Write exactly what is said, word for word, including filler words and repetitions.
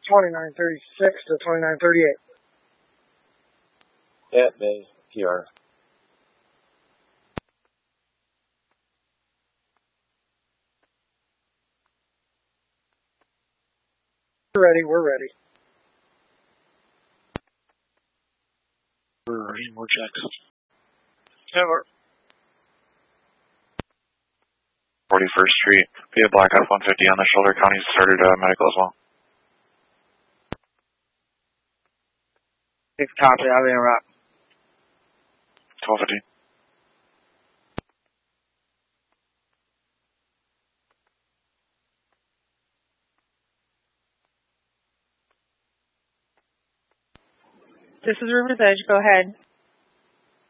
twenty-nine thirty-six to twenty-nine thirty-eight. Yeah, Bay, P R. We're ready, we're ready. We're ready, more checks. Over. forty-first Street, via Black F one fifty on the shoulder. County started uh, medical as well. Six copy, I'll interrupt. twelve fifty. This is River's Edge. Go ahead.